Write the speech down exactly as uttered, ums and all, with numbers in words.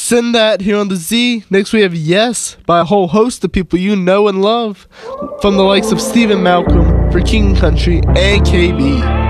Send That here on the Z. Next we have Yes by a whole host of people you know and love, from the likes of Stephen Malcolm for King Country and K B.